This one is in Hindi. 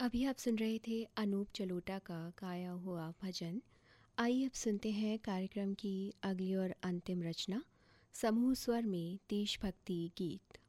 अभी आप सुन रहे थे अनूप जलोटा का गाया हुआ भजन। आइए अब सुनते हैं कार्यक्रम की अगली और अंतिम रचना, समूह स्वर में देशभक्ति गीत।